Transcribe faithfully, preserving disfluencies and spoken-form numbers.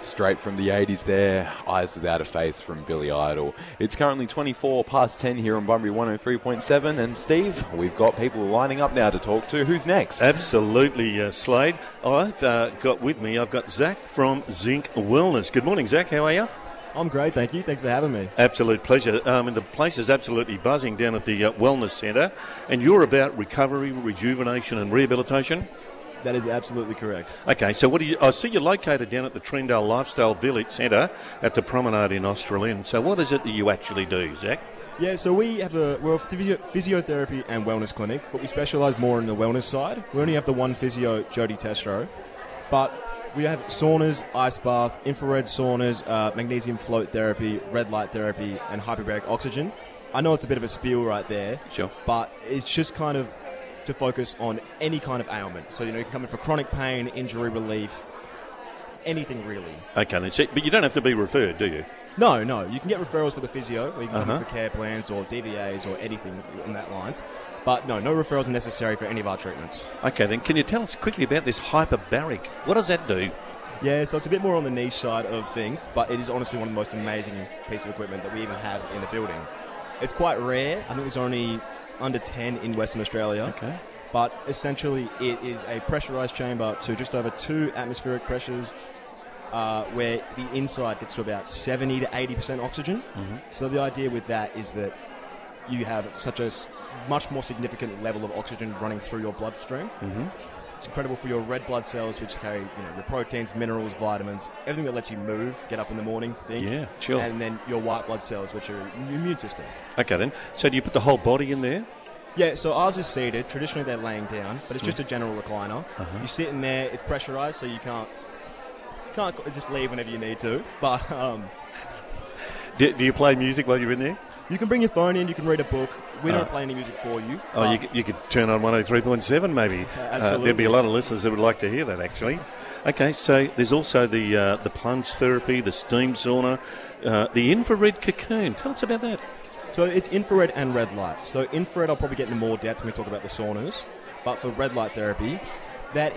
Straight from the eighties there, Eyes Without a Face from Billy Idol. It's currently twenty-four past ten here on Bunbury one oh three point seven, and Steve, we've got people lining up now to talk to. Who's next? Absolutely, uh, Slade. I've uh, got with me, I've got Zach from Zinc Wellness. Good morning, Zach. How are you? I'm great, thank you. Thanks for having me. Absolute pleasure. Um, and the place is absolutely buzzing down at the uh, Wellness Centre, and you're about recovery, rejuvenation and rehabilitation? That is absolutely correct. Okay, so what do you... I see you're located down at the Trendale Lifestyle Village Centre at the Promenade in Australind. So what is it that you actually do, Zach? Yeah, so we have a... We're a physio- physiotherapy and wellness clinic, but we specialise more on the wellness side. We only have the one physio, Jody Testro, but we have saunas, ice bath, infrared saunas, uh, magnesium float therapy, red light therapy, and hyperbaric oxygen. I know it's a bit of a spiel right there. Sure. But it's just kind of to focus on any kind of ailment. So, you know, you can come in for chronic pain, injury relief, anything really. Okay, then, but you don't have to be referred, do you? No, no. You can get referrals for the physio, or you can come Uh-huh. in for care plans or D V As or anything in that lines. But no, no referrals are necessary for any of our treatments. Okay, then can you tell us quickly about this hyperbaric? What does that do? Yeah, so it's a bit more on the niche side of things, but it is honestly one of the most amazing pieces of equipment that we even have in the building. It's quite rare. I think there's only under ten in Western Australia. Okay. But essentially it is a pressurised chamber to just over two atmospheric pressures, uh, where the inside gets to about seventy to eighty percent oxygen. Mm-hmm. So the idea with that is that you have such a s- much more significant level of oxygen running through your bloodstream. Mm-hmm. It's incredible for your red blood cells, which carry, you know, your proteins, minerals, vitamins, everything that lets you move, get up in the morning, think. Yeah, sure. And then your white blood cells, which are your immune system. Okay, then. So do you put the whole body in there? Yeah, so ours is seated. Traditionally, they're laying down, but it's just a general recliner. Uh-huh. You sit in there. It's pressurized, so you can't can't just leave whenever you need to. But um, Do, do you play music while you're in there? you can bring your phone in. You can read a book. We Uh. don't play any music for you. Oh, but- you, could- you could turn on one oh three point seven maybe. Uh, absolutely. there'd be a lot of listeners that would like to hear that, actually. Okay, so there's also the uh, the plunge therapy, the steam sauna, uh, the infrared cocoon. Tell us about that. So it's infrared and red light. So infrared, I'll probably get into more depth when we talk about the saunas. But for red light therapy, that